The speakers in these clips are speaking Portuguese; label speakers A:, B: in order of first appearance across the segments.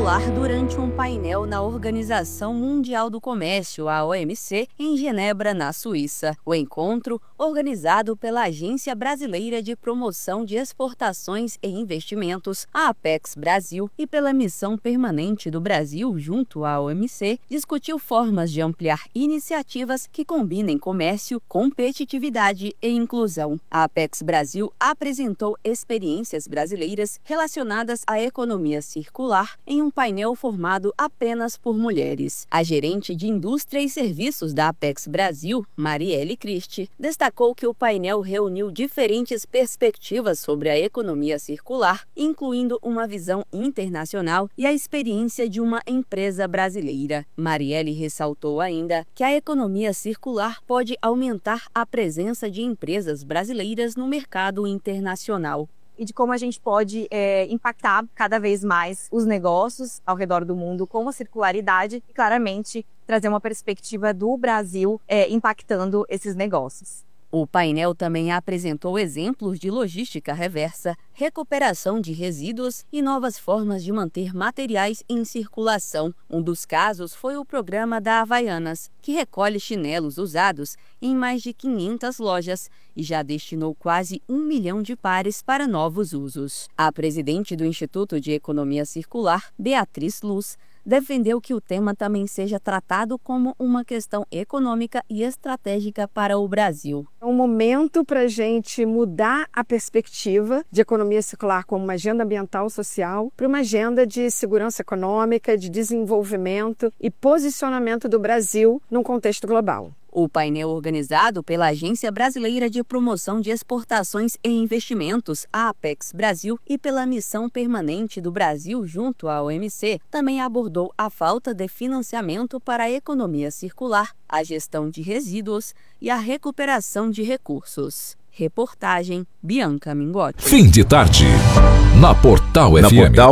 A: circular durante um painel na Organização Mundial do Comércio, a OMC, em Genebra, na Suíça. O encontro, organizado pela Agência Brasileira de Promoção de Exportações e Investimentos, a Apex Brasil, e pela Missão Permanente do Brasil junto à OMC, discutiu formas de ampliar iniciativas que combinem comércio, competitividade e inclusão. A Apex Brasil apresentou experiências brasileiras relacionadas à economia circular em um painel formado apenas por mulheres. A gerente de Indústria e Serviços da Apex Brasil, Marielle Christi, destacou que o painel reuniu diferentes perspectivas sobre a economia circular, incluindo uma visão internacional e a experiência de uma empresa brasileira. Marielle ressaltou ainda que a economia circular pode aumentar a presença de empresas brasileiras no mercado internacional.
B: E de como a gente pode impactar cada vez mais os negócios ao redor do mundo com a circularidade e, claramente, trazer uma perspectiva do Brasil impactando esses negócios.
A: O painel também apresentou exemplos de logística reversa, recuperação de resíduos e novas formas de manter materiais em circulação. Um dos casos foi o programa da Havaianas, que recolhe chinelos usados em mais de 500 lojas e já destinou quase 1 milhão de pares para novos usos. A presidente do Instituto de Economia Circular, Beatriz Luz, defendeu que o tema também seja tratado como uma questão econômica e estratégica para o Brasil.
C: É um momento para a gente mudar a perspectiva de economia circular como uma agenda ambiental e social para uma agenda de segurança econômica, de desenvolvimento e posicionamento do Brasil num contexto global.
A: O painel, organizado pela Agência Brasileira de Promoção de Exportações e Investimentos, a Apex Brasil, e pela Missão Permanente do Brasil junto à OMC, também abordou a falta de financiamento para a economia circular, a gestão de resíduos e a recuperação de recursos. Reportagem Bianca Mingotti.
D: Fim de tarde, na Portal FM.
E: Na Portal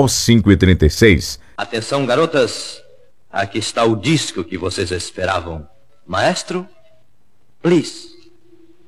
E: 5h36.
F: Atenção, garotas, aqui está o disco que vocês esperavam. Maestro, please.